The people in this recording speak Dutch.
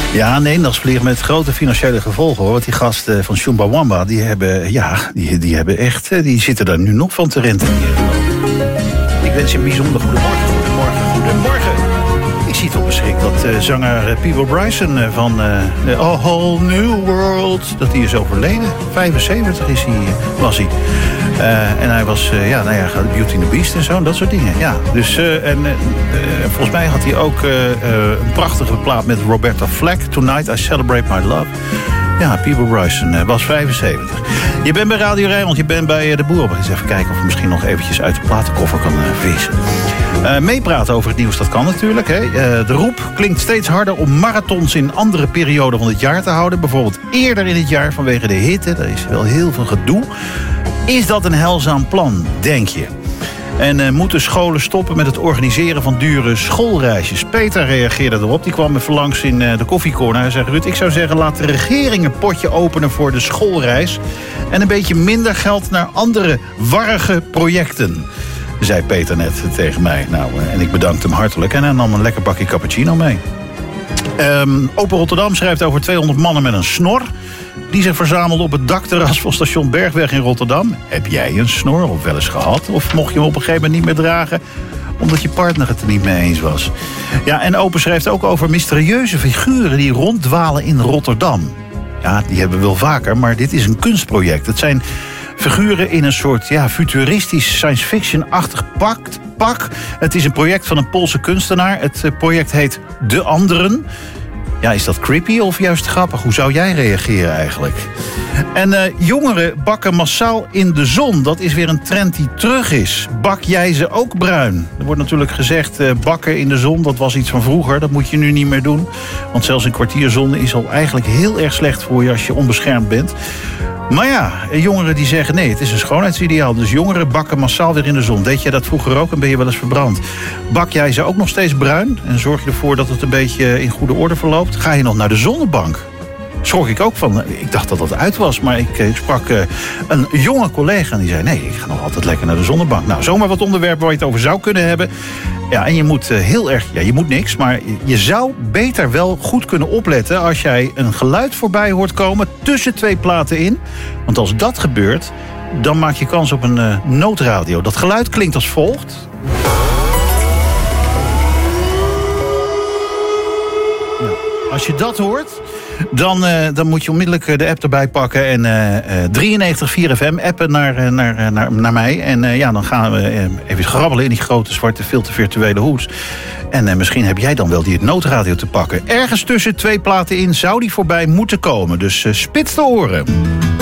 Ja, nee, dat vliegen met grote financiële gevolgen, hoor. Want die gasten van Chumbawamba, die zitten daar nu nog van te rentenieren. Ik wens je een bijzonder goedemorgen. Ik zie het op een schrik dat zanger Peebo Bryson van A Whole New World, dat hij is overleden. 75 was hij. En hij was, Beauty and the Beast en zo, en dat soort dingen. Ja, dus, volgens mij had hij ook een prachtige plaat met Roberta Flack. Tonight I Celebrate My Love. Ja, Peebo Bryson was 75. Je bent bij Radio Rijnmond, je bent bij de Boer. Eens even kijken of ik misschien nog eventjes uit de platenkoffer kan vissen. Meepraten over het nieuws, dat kan natuurlijk. Hè. De roep klinkt steeds harder om marathons in andere perioden van het jaar te houden. Bijvoorbeeld eerder in het jaar vanwege de hitte. Daar is wel heel veel gedoe. Is dat een heilzaam plan, denk je? En moeten scholen stoppen met het organiseren van dure schoolreisjes? Peter reageerde erop. Die kwam even langs in de koffiecorner. Hij zegt, Ruud, ik zou zeggen, laat de regering een potje openen voor de schoolreis. En een beetje minder geld naar andere warrige projecten. Zei Peter net tegen mij. Nou, en ik bedankte hem hartelijk. En hij nam een lekker bakje cappuccino mee. Open Rotterdam schrijft over 200 mannen met een snor die zich verzamelden op het dakterras van station Bergweg in Rotterdam. Heb jij een snor of wel eens gehad? Of mocht je hem op een gegeven moment niet meer dragen omdat je partner het er niet mee eens was? Ja, en Open schrijft ook over mysterieuze figuren die ronddwalen in Rotterdam. Ja, die hebben we wel vaker, maar dit is een kunstproject. Het zijn figuren in een soort futuristisch science fiction-achtig pak. Het is een project van een Poolse kunstenaar. Het project heet De Anderen. Ja, is dat creepy of juist grappig? Hoe zou jij reageren eigenlijk? En jongeren bakken massaal in de zon. Dat is weer een trend die terug is. Bak jij ze ook bruin? Er wordt natuurlijk gezegd, bakken in de zon, dat was iets van vroeger. Dat moet je nu niet meer doen. Want zelfs een kwartier zon is al eigenlijk heel erg slecht voor je als je onbeschermd bent. Maar ja, jongeren die zeggen nee, het is een schoonheidsideaal. Dus jongeren bakken massaal weer in de zon. Deed jij dat vroeger ook en ben je wel eens verbrand? Bak jij ze ook nog steeds bruin? En zorg je ervoor dat het een beetje in goede orde verloopt? Ga je nog naar de zonnebank? Schrok ik ook van. Ik dacht dat dat uit was, maar ik sprak een jonge collega en die zei, nee, ik ga nog altijd lekker naar de zonnebank. Nou, zomaar wat onderwerpen waar je het over zou kunnen hebben. Ja, en je moet je moet niks, maar je zou beter wel goed kunnen opletten als jij een geluid voorbij hoort komen tussen twee platen in. Want als dat gebeurt, dan maak je kans op een noodradio. Dat geluid klinkt als volgt. Nou, als je dat hoort, dan moet je onmiddellijk de app erbij pakken en 93.4 FM appen naar mij. En dan gaan we even grabbelen in die grote zwarte veel te virtuele hoes. En misschien heb jij dan wel die het noodradio te pakken. Ergens tussen twee platen in zou die voorbij moeten komen. Dus spits de oren.